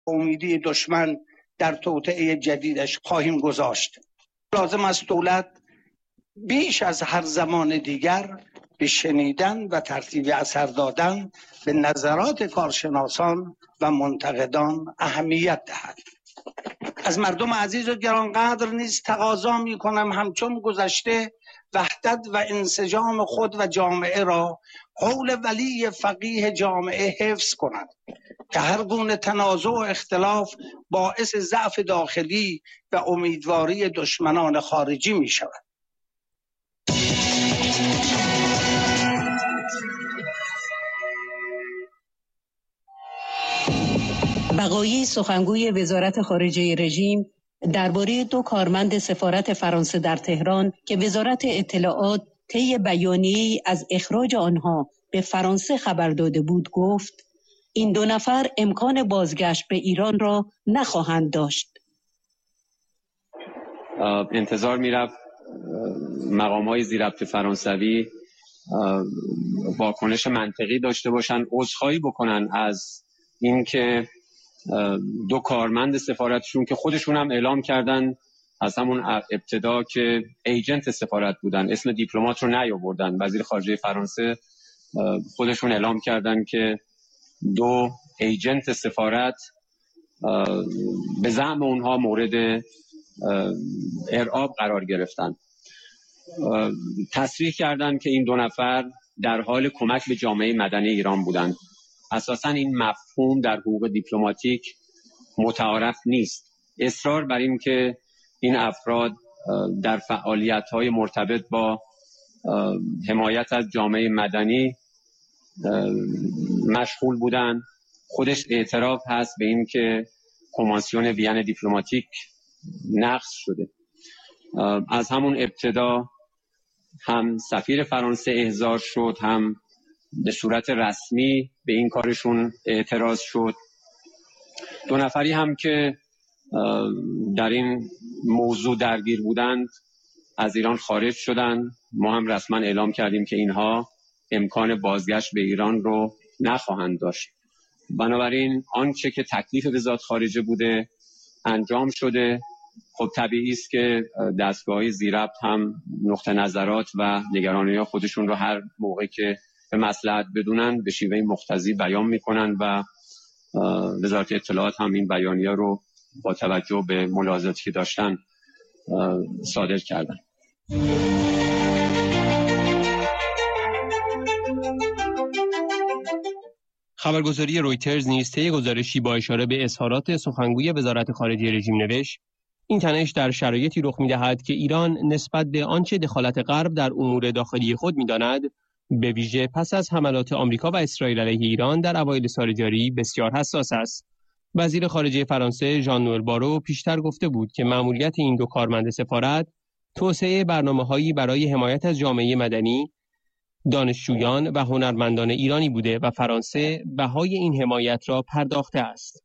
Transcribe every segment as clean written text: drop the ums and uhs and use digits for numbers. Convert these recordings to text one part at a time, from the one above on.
امیدی دشمن در توطئه جدیدش خواهیم گذاشت. لازم است دولت بیش از هر زمان دیگر به شنیدن و ترتیب اثر دادن به نظرات کارشناسان و منتقدان اهمیت دهد. از مردم عزیز و گرانقدر نیز تقاضا می کنم همچون گذشته وحدت و انسجام خود و جامعه را قول ولی فقیه جامعه حفظ کنند که هر گونه تنازع و اختلاف باعث ضعف داخلی و امیدواری دشمنان خارجی می شود. بقایی سخنگوی وزارت خارجه رژیم درباره 2 کارمند سفارت فرانسه در تهران که وزارت اطلاعات طی بیانیه‌ای از اخراج آنها به فرانسه خبر داده بود گفت این 2 نفر امکان بازگشت به ایران را نخواهند داشت. انتظار می‌رفت مقام‌های زیرربط فرانسوی واکنش منطقی داشته باشند، عذرخواهی بکنن از اینکه 2 کارمند سفارتشون که خودشون هم اعلام کردن از همون ابتدا که ایجنت سفارت بودن، اسم دیپلمات رو نیاوردن. وزیر خارجه فرانسه خودشون اعلام کردن که 2 ایجنت سفارت به زعم اونها مورد ارعاب قرار گرفتن. تصریح کردن که این 2 نفر در حال کمک به جامعه مدنی ایران بودند. اساساً این مفهوم در حقوق دیپلماتیک متعارف نیست. اصرار بر این که این افراد در فعالیت‌های مرتبط با حمایت از جامعه مدنی مشغول بودند، خودش اعتراف هست به این که کنوانسیون وین دیپلماتیک نقض شده. از همون ابتدا هم سفیر فرانسه احضار شد، هم به صورت رسمی به این کارشون اعتراض شد. 2 نفری هم که در این موضوع درگیر بودند از ایران خارج شدند. ما هم رسما اعلام کردیم که اینها امکان بازگشت به ایران رو نخواهند داشت. بنابراین آنچه که تکلیف وزارت خارجه بوده انجام شده. خب طبیعی است که دستگاه‌های زیرربط هم نقطه نظرات و نگرانی‌های خودشون رو هر موقع که به مصلحت بدونن به شیوه مقتضی بیان میکنن و وزارت اطلاعات هم این بیانیه رو با توجه به ملاحظاتی که داشتن صادر کردن. خبرگزاری رویترز نیز طی گزارشی با اشاره به اظهارات سخنگوی وزارت خارجه رژیم نوشت این تنش در شرایطی رخ می‌دهد که ایران نسبت به آنچه دخالت غرب در امور داخلی خود می‌داند، به ویژه پس از حملات آمریکا و اسرائیل علیه ایران در اوایل سال جاری بسیار حساس است. وزیر خارجه فرانسه ژان نوئل بارو پیشتر گفته بود که مأموریت این 2 کارمند سفارت توسعه برنامه‌هایی برای حمایت از جامعه مدنی، دانشجویان و هنرمندان ایرانی بوده و فرانسه بهای این حمایت را پرداخته است.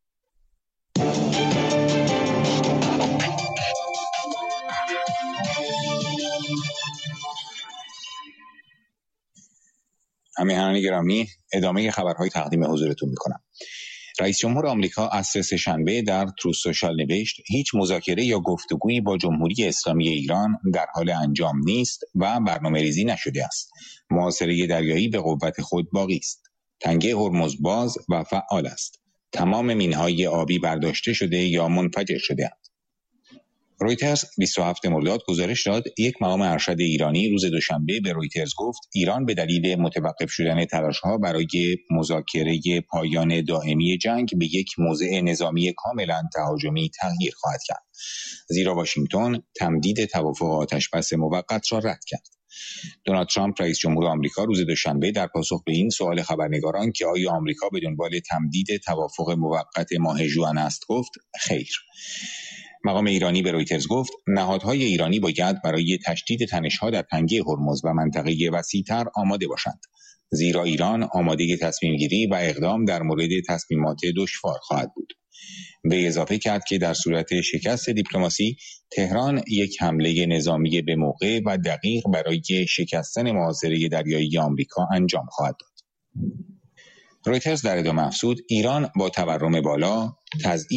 همراهان گرامی، ادامه خبرهای تقدیم حضورتون میکنم. رئیس جمهور آمریکا عصر سه‌شنبه در تروث سوشال نوشت هیچ مذاکره یا گفتگویی با جمهوری اسلامی ایران در حال انجام نیست و برنامه‌ریزی نشده است. محاصره دریایی به قوت خود باقی است. تنگه هرمز باز و فعال است. تمام مینهای آبی برداشته شده یا منفجر شده‌اند. رویترز 27 مرداد گزارش داد یک مقام ارشد ایرانی روز دوشنبه به رویترز گفت ایران به دلیل متوقف شدن تلاش‌ها برای مذاکره پایان دائمی جنگ به یک موضع نظامی کاملا تهاجمی تغییر خواهد کرد، زیرا واشنگتن تمدید توافق آتش‌بس موقت را رد کرد. دونالد ترامپ رئیس جمهور آمریکا روز دوشنبه در پاسخ به این سوال خبرنگاران که آیا آمریکا به دنبال تمدید توافق موقت ماه ژوئن است گفت خیر. مقام ایرانی به رویترز گفت نهادهای ایرانی باید برای تشدید تنش‌ها در تنگه هرمز و منطقه وسیع‌تر آماده باشند، زیرا ایران آماده تصمیم‌گیری و اقدام در مورد تصمیمات دشوار خواهد بود. به اضافه کرد که در صورت شکست دیپلماسی، تهران یک حمله نظامی به موقع و دقیق برای شکستن محاصره دریایی آمریکا انجام خواهد داد. رویترز در ادامه افزود ایران با تورم بالا، تضعیف